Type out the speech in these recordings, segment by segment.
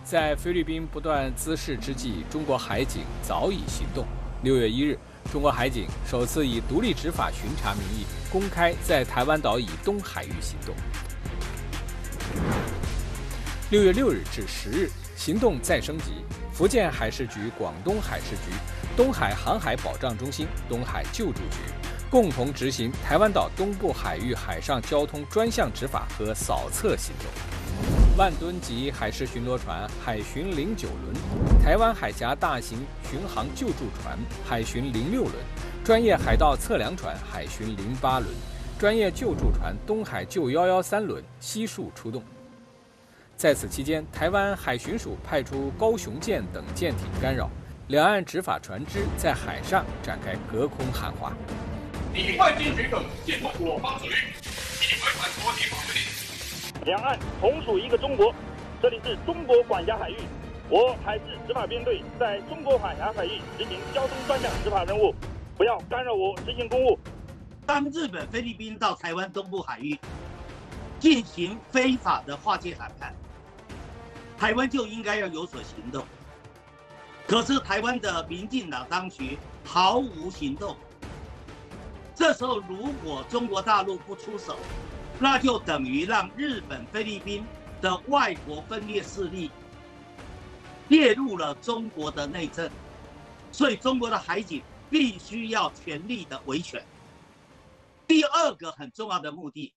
在菲律宾不断滋事之际，中国海警早已行动。6月1日，中国海警首次以独立执法巡查名义，公开在台湾岛以东海域行动。6月6日至10日，行动再升级，福建海事局、广东海事局、东海航海保障中心、东海救助局共同执行台湾岛东部海域海上交通专项执法和扫测行动。万吨级海事巡逻船海巡09轮、台湾海峡大型巡航救助船海巡06轮、专业海盗测量船海巡08轮、专业救助船东海救113轮悉数出动。在此期间，台湾海巡署派出高雄舰等舰艇干扰，两岸执法船只在海上展开隔空喊话。 你外境许可，进入我方水域，你违反国际法规定。 两岸同属一个中国，这里是中国管辖海域，我海事执法编队在中国海峡海域执行交通专项执法任务，不要干扰我执行公务。 当日本、菲律宾到台湾东部海域进行非法的划界谈判，台湾就应该要有所行动。可是台湾的民进党当局毫无行动。这时候，如果中国大陆不出手，那就等于让日本、菲律宾的外国分裂势力列入了中国的内政，所以中国的海警必须要全力的维权。第二个很重要的目的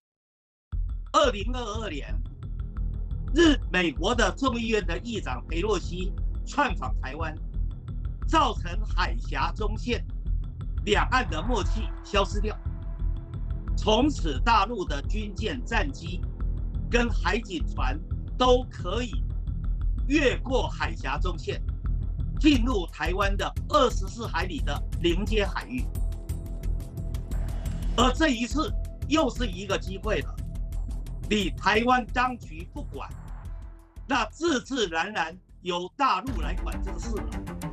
，2022年，美国的众议院的议长裴洛西窜访台湾，造成海峡中线两岸的默契消失掉。从此，大陆的军舰、战机跟海警船都可以越过海峡中线，进入台湾的24海里的临街海域。而这一次又是一个机会了，你台湾当局不管，那自自然然由大陆来管这个事了。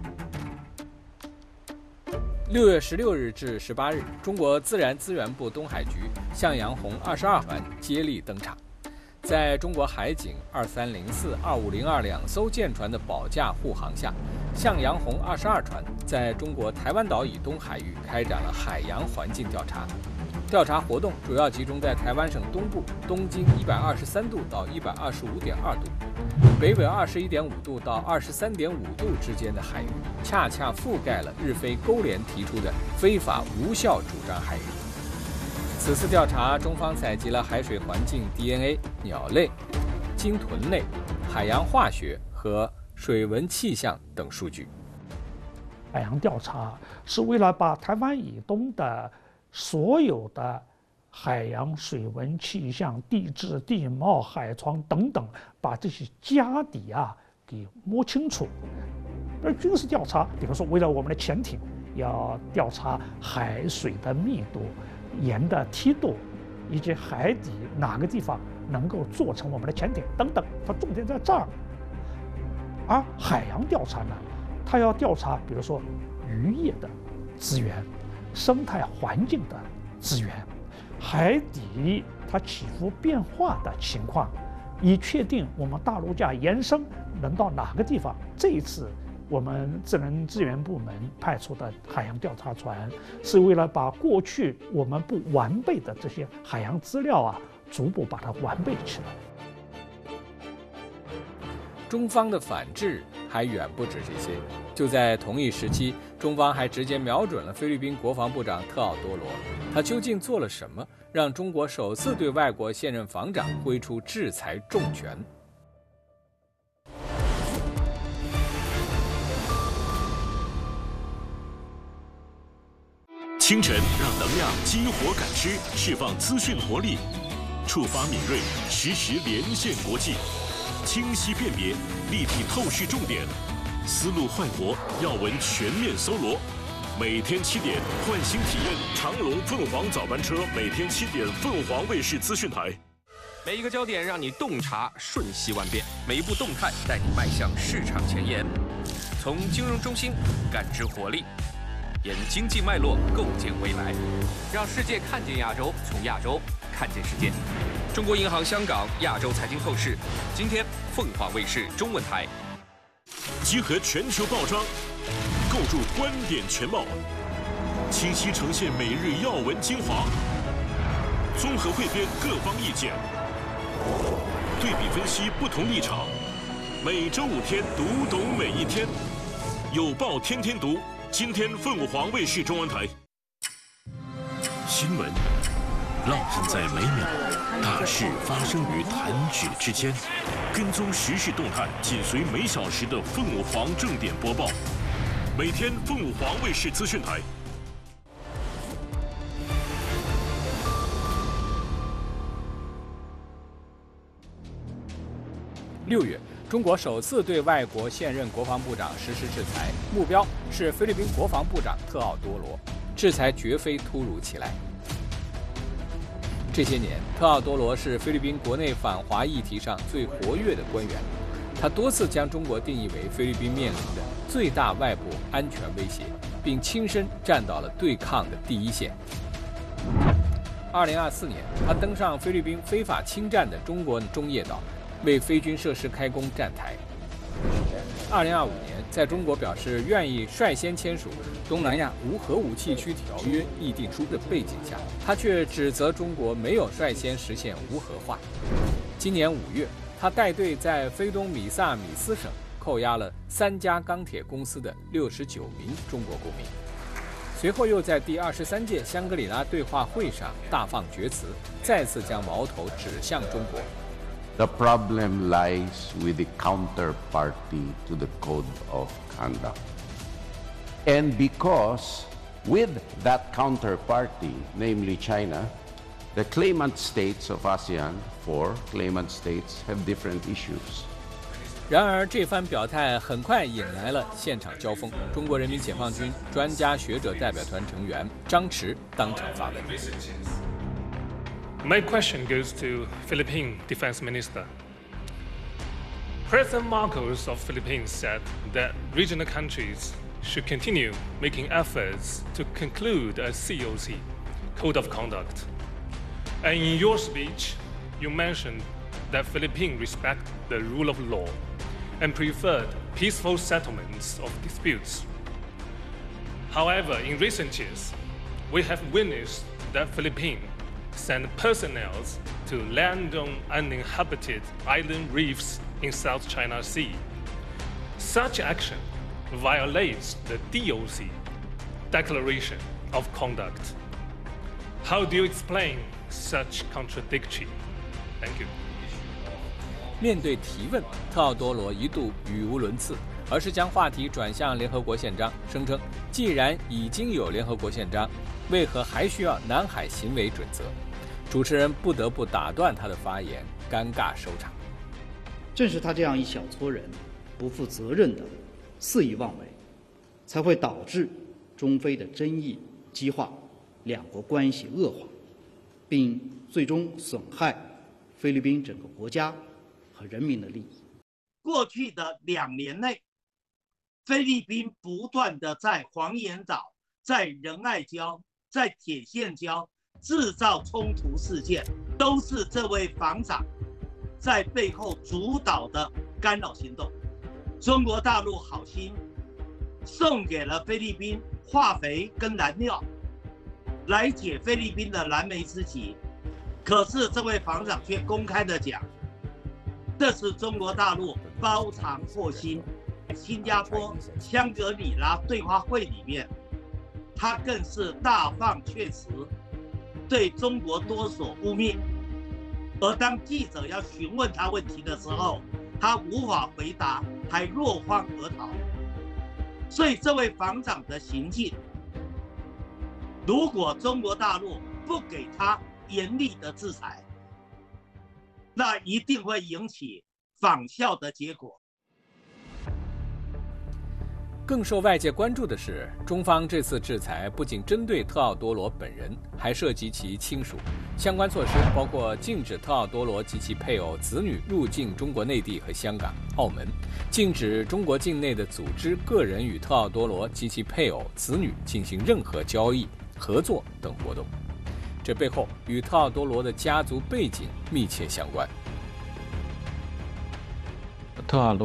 6月16日至18日，中国自然资源部东海局向阳红22船接力登场，在中国海警2304、2502两艘舰船的保驾护航下，向阳红22船在中国台湾岛以东海域开展了海洋环境调查。调查活动主要集中在台湾省东部东经123度到125.2度，北纬21.5度到23.5度之间的海域，恰恰覆盖了日菲勾连提出的非法无效主张海域。此次调查，中方采集了海水环境 DNA、鸟类、鲸豚类、海洋化学和水文气象等数据。 海洋调查是为了把台湾以东的所有的海洋水文气象、地质、地貌、海床等等，把这些家底给摸清楚。而军事调查，比如说为了我们的潜艇，要调查海水的密度、盐的梯度，以及海底哪个地方能够做成我们的潜艇等等，它重点在这儿。而海洋调查呢，它要调查，比如说渔业的资源、生态环境的资源、海底它起伏变化的情况，以确定我们大陆架延伸能到哪个地方。这一次我们自然资源部门派出的海洋调查船，是为了把过去我们不完备的这些海洋资料逐步把它完备起来。 中方的反制还远不止这些。就在同一时期，中方还直接瞄准了菲律宾国防部长特奥多罗。他究竟做了什么，让中国首次对外国现任防长挥出制裁重拳？ 清晨让能量激活感知，释放资讯活力，触发敏锐，实时连线国际。清晰辨别，立体透视重点，思路焕活，要闻全面搜罗。每天7点，唤醒体验长荣凤凰早班车，每天7点，凤凰卫视资讯台。 每一个焦点让你洞察瞬息万变，每一步动态带你迈向市场前沿。从金融中心感知活力，沿经济脉络构建未来，让世界看见亚洲，从亚洲看见世界。中国银行香港亚洲财经透视，今天凤凰卫视中文台集合全球报章，构筑观点全貌，清晰呈现每日要闻精华，综合汇编各方意见，对比分析不同立场。每周5天，读懂每一天。有报天天读，今天凤凰卫视中文台。新闻浪人在每秒，大事发生于弹指之间。跟踪时事动态，紧随每小时的凤凰正点播报。每天凤凰卫视资讯台。 6月，中国首次对外国现任国防部长实施制裁，目标是菲律宾国防部长特奥多罗。制裁绝非突如其来。这些年，特奥多罗是菲律宾国内反华议题上最活跃的官员，他多次将中国定义为菲律宾面临的最大外部安全威胁，并亲身站到了对抗的第一线。2024年，他登上菲律宾非法侵占的中国中业岛，为菲军设施开工站台。2025年，在中国表示愿意率先签署东南亚无核武器区条约议定书的背景下，他却指责中国没有率先实现无核化。今年5月，他带队在菲东米萨米斯省扣押了3家钢铁公司的69名中国公民。随后又在第23届香格里拉对话会上大放厥词，再次将矛头指向中国。 The problem lies with the counterparty to the code of conduct. And because with that counterparty, namely China, the claimant states of ASEAN, 4 claimant states, have different issues. 然而，这番表态很快引来了现场交锋。中国人民解放军专家学者代表团成员张弛当场发问。 My question goes to Philippine Defense Minister. President Marcos of Philippines said that regional countries should continue making efforts to conclude a COC, Code of Conduct. And in your speech, you mentioned that Philippines respect the rule of law and preferred peaceful settlements of disputes. However, in recent years, we have witnessed that Philippines send personnel to land on uninhabited island reefs in South China Sea. Such action violates the DOC Declaration of Conduct. How do you explain such contradiction? Thank you. 面对提问，特奥多罗一度语无伦次，而是将话题转向联合国宪章，声称既然已经有联合国宪章，为何还需要南海行为准则？主持人不得不打断他的发言，尴尬收场。 正是他这样一小撮人不负责任的肆意妄为，才会导致中非的争议激化，两国关系恶化，并最终损害菲律宾整个国家和人民的利益。 过去的2年内，菲律宾不断的在黄岩岛、在仁爱礁、在铁线礁制造冲突事件，都是这位防长在背后主导的干扰行动。中国大陆好心送给了菲律宾化肥跟燃料，来解菲律宾的燃眉之急。可是这位防长却公开的讲，这是中国大陆包藏祸心。新加坡香格里拉对话会里面，他更是大放厥词，对中国多所污蔑。而当记者要询问他问题的时候，他无法回答，还落荒而逃。所以这位防长的行径，如果中国大陆不给他严厉的制裁，那一定会引起仿效的结果。 更受外界关注的是，中方这次制裁不仅针对特奥多罗本人，还涉及其亲属。相关措施包括禁止特奥多罗及其配偶、子女入境中国内地和香港、澳门，禁止中国境内的组织、个人与特奥多罗及其配偶、子女进行任何交易、合作等活动。这背后与特奥多罗的家族背景密切相关。 特奥